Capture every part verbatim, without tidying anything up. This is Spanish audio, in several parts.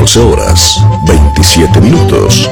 doce horas, veintisiete minutos.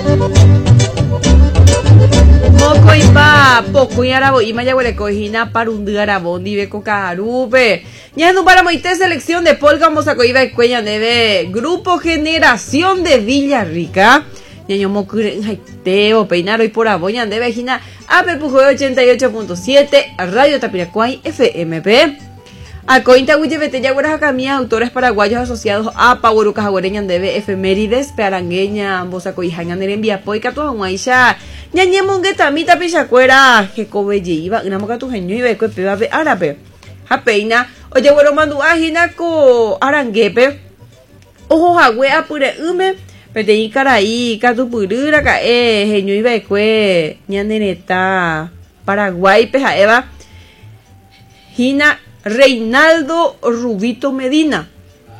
Moco y pa, poco y arabo y mayagüere cojina para un arabón y beco carupe. Ya no para moite selección de polka vamos a coiba y cuella de grupo Generación de Villarrica. Ñaño mocure jaiteo peinar hoy por aboña de vejina A P Pujo ochenta y ocho punto siete Radio Tapiracuay F M P. A Cointa Huillevete Yaguaras Acamía, autores paraguayos asociados a Paurucas Aguareñan debe efemérides, pearangueña, Bosacoijañan en Viapoica, Tuahuaisha, Ñañemongueta, Mita Pichacuera, Jecobelle iba, una moca tu genio y beco, peba de árabe. Japeina, oye, bueno, mandu ajina co aranguepe, ojo, jagüe apure ume, peteí caraí, catupurura, cae, genio y beco, ñaneneta, Paraguay, peja eva, Gina. Reinaldo Rubito Medina.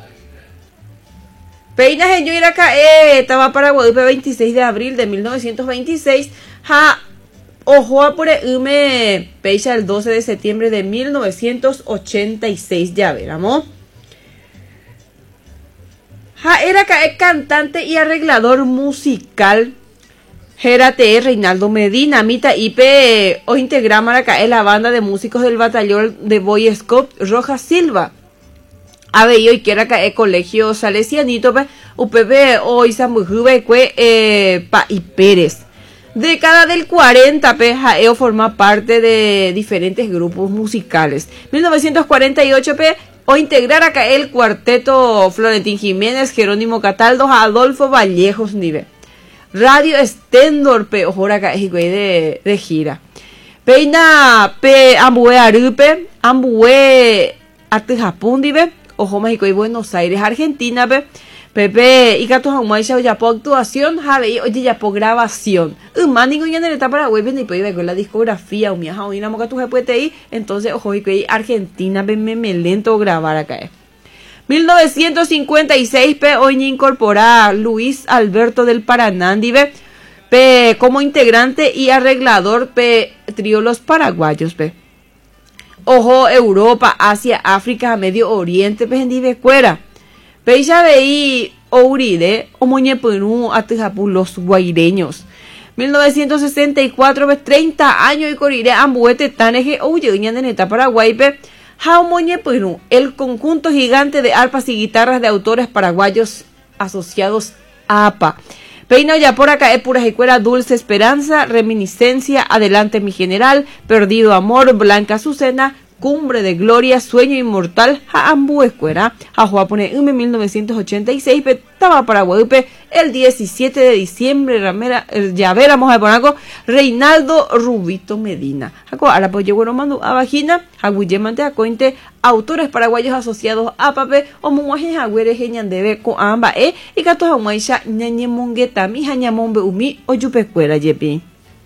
Peina genio ira cae, estaba para Guadalupe veintiséis de abril de mil novecientos veintiséis. Ja, ojo a por ume, pecha el doce de septiembre de mil novecientos ochenta y seis. Ya veramos. Ja, era cae cantante y arreglador musical. Gérate Reinaldo Medina, Mita Ipe, o integrama acá en la banda de músicos del batallón de Boy Scout Roja Silva. Abeyo y quiera caer colegio salesianito, U P B o Isamujube, eh, Pa y Pérez. Década del cuarenta, pe, Jaeo forma parte de diferentes grupos musicales. mil novecientos cuarenta y ocho, pe, o integrar acá el cuarteto Florentín Jiménez, Jerónimo Cataldo, Adolfo Vallejos, nivel. Radio Stendor pe ojora ka de de gira. Peina pe ambue arupe, ambue arte Japón dive, ojo México y Buenos Aires, Argentina pe. Pepe y gato Jaumaisha ya po actuación, jave oye ya po grabación. Umánico ya en el etapa para web ni puede con la discografía, un viaja una moca tu puede ir, entonces ojo y Argentina pe me me lento grabar acá. mil novecientos cincuenta y seis, pe, hoy incorpora Luis Alberto del Paranándive, pe, como integrante y arreglador, pe, trío Los Paraguayos, pe. Ojo, Europa, Asia, África, Medio Oriente, pe, gendive cuera. Pe, ya veí, ouride, o moñepunu, atijapu, los guaireños. mil novecientos sesenta y cuatro, pe, treinta años y corire, ambuete, taneje, oye, ñan en esta Paraguay, pe. Jaumoñepunu, el conjunto gigante de arpas y guitarras de autores paraguayos asociados a A P A. Peino ya por acá es pura escuela, Dulce Esperanza, Reminiscencia, Adelante mi General, Perdido Amor, Blanca Azucena, Cumbre de Gloria, Sueño Inmortal, Jaambu Escuela, Jajuapone Ume mil novecientos ochenta y seis, Petaba para Guadalupe, el diecisiete de diciembre, Ramera, ya veramos a poner Reinaldo Rubito Medina. Jaco, ahora pues llegó mando a vagina, Jaguillemante a Cointe, autores paraguayos asociados a Pape, o Muaje Jaguere Geñan debe con amba, eh, y Gato Jaumaisha, Ñañemongueta, mi Jañamombe Umi, o Yupecuera, Yepi.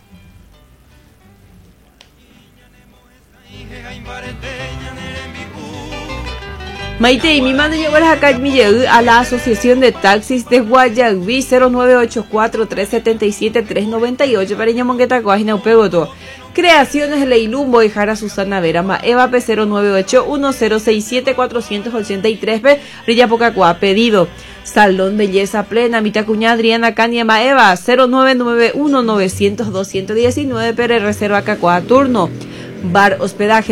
Maite y mi mando llegó a la Asociación de Taxis de Guayaquil cero nueve ocho cuatro, tres siete siete, tres nueve ocho para Ñamongueta Guajina Upegoto. Creaciones Leilumbo y Jara Susana Verama Eva P cero nueve ocho uno cero seis siete cuatro ocho tres P Rilla Pocacua pedido. Salón Belleza Plena Mitacuña Adriana Caniama Eva cero nueve nueve uno nueve cero cero dos uno nueve Pere Reserva Cacua Turno. Bar Hospedaje